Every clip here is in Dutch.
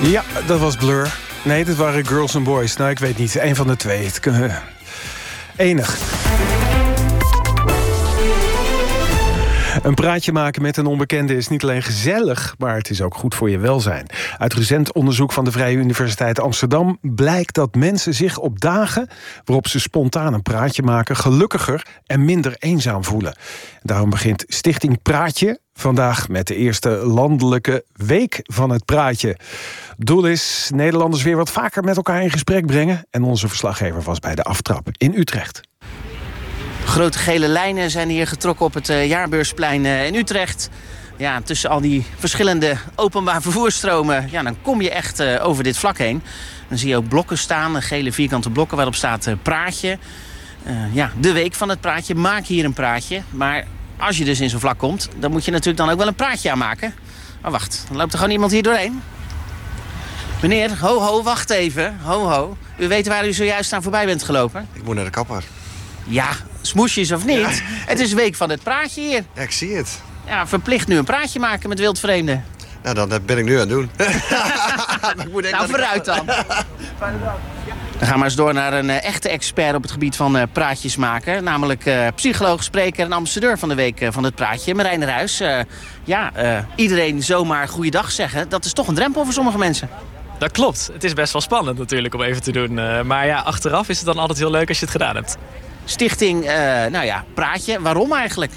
Ja, dat was Blur. Nee, dat waren Girls and Boys. Nou, ik weet niet. Eén van de twee. Enig. Een praatje maken met een onbekende is niet alleen gezellig, maar het is ook goed voor je welzijn. Uit recent onderzoek van de Vrije Universiteit Amsterdam blijkt dat mensen zich op dagen waarop ze spontaan een praatje maken gelukkiger en minder eenzaam voelen. Daarom begint Stichting Praatje vandaag met de eerste landelijke week van het praatje. Doel is Nederlanders weer wat vaker met elkaar in gesprek brengen. En onze verslaggever was bij de aftrap in Utrecht. Grote gele lijnen zijn hier getrokken op het Jaarbeursplein in Utrecht. Ja, tussen al die verschillende openbaar vervoersstromen, ja, dan kom je echt over dit vlak heen. Dan zie je ook blokken staan, gele vierkante blokken waarop staat praatje. Ja, de week van het praatje, maak hier een praatje. Maar als je dus in zo'n vlak komt, dan moet je natuurlijk dan ook wel een praatje aanmaken. Maar wacht, dan loopt er gewoon iemand hier doorheen. Meneer, ho, wacht even. Ho. U weet waar u zojuist aan voorbij bent gelopen? Ik moet naar de kapper. Ja, smoesjes of niet. Ja. Het is week van het praatje hier. Ja, ik zie het. Ja, verplicht nu een praatje maken met wildvreemden. Nou, dat ben ik nu aan het doen. Nou, vooruit dan. Dan gaan we eens door naar een echte expert op het gebied van praatjes maken. Namelijk psycholoog, spreker en ambassadeur van de week van het praatje, Marijn Ruijs. Iedereen zomaar goeiedag zeggen, dat is toch een drempel voor sommige mensen. Dat klopt. Het is best wel spannend natuurlijk om even te doen. Maar ja, achteraf is het dan altijd heel leuk als je het gedaan hebt. Stichting, Praatje. Waarom eigenlijk?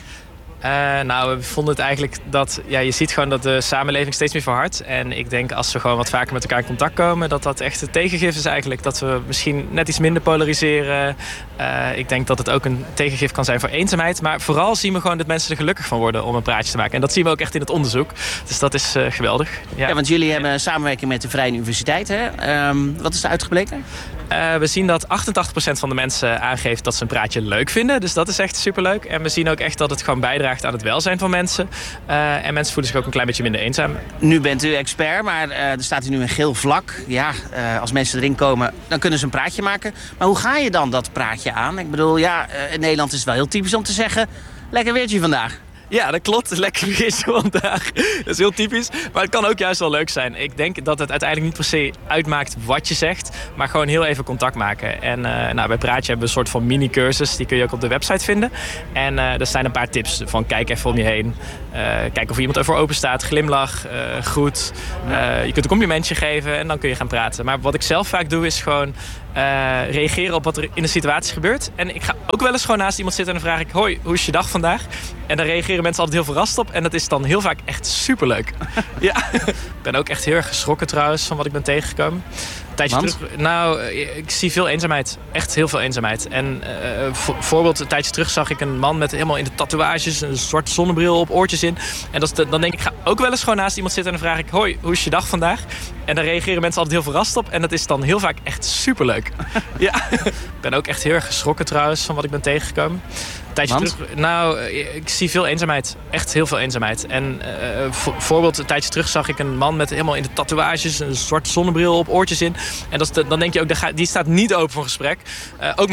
We vonden het eigenlijk dat... Ja, je ziet gewoon dat de samenleving steeds meer verhardt. En ik denk als we gewoon wat vaker met elkaar in contact komen... dat echt het tegengif is eigenlijk. Dat we misschien net iets minder polariseren. Ik denk dat het ook een tegengif kan zijn voor eenzaamheid. Maar vooral zien we gewoon dat mensen er gelukkig van worden om een praatje te maken. En dat zien we ook echt in het onderzoek. Dus dat is geweldig. Ja, want jullie hebben samenwerking met de Vrije Universiteit. Hè? Wat is er uitgebleken? We zien dat 88% van de mensen aangeeft dat ze een praatje leuk vinden. Dus dat is echt superleuk. En we zien ook echt dat het gewoon bijdraagt aan het welzijn van mensen. En mensen voelen zich ook een klein beetje minder eenzaam. Nu bent u expert, maar er staat hier nu een geel vlak. Ja, als mensen erin komen, dan kunnen ze een praatje maken. Maar hoe ga je dan dat praatje aan? Ik bedoel, in Nederland is het wel heel typisch om te zeggen... lekker weertje vandaag. Ja, dat klopt. Lekker weertje vandaag. Dat is heel typisch. Maar het kan ook juist wel leuk zijn. Ik denk dat het uiteindelijk niet per se uitmaakt wat je zegt. Maar gewoon heel even contact maken. En bij Praatje hebben we een soort van mini-cursus. Die kun je ook op de website vinden. En er zijn een paar tips. Van kijk even om je heen. Kijk of iemand ervoor open staat. Glimlach. Groet. Je kunt een complimentje geven. En dan kun je gaan praten. Maar wat ik zelf vaak doe is gewoon... reageren op wat er in de situatie gebeurt. En ik ga ook wel eens gewoon naast iemand zitten en dan vraag ik... hoi, hoe is je dag vandaag? En daar reageren mensen altijd heel verrast op. En dat is dan heel vaak echt superleuk. Ja. Ik ben ook echt heel erg geschrokken trouwens van wat ik ben tegengekomen. Een tijdje terug, ik zie veel eenzaamheid. Echt heel veel eenzaamheid. En bijvoorbeeld een tijdje terug zag ik een man met helemaal in de tatoeages... een zwarte zonnebril op, oortjes in. En dan denk ik, ga ook wel eens gewoon naast iemand zitten en dan vraag ik... hoi, hoe is je dag vandaag? En daar reageren mensen altijd heel verrast op. En dat is dan heel vaak echt superleuk. Ja. Ik ben ook echt heel erg geschrokken trouwens van wat ik ben tegengekomen. Een tijdje terug, ik zie veel eenzaamheid. Echt heel veel eenzaamheid. En bijvoorbeeld een tijdje terug zag ik een man met helemaal in de tatoeages... een zwarte zonnebril op, oortjes in. En dan denk je ook, die staat niet open voor gesprek. Ook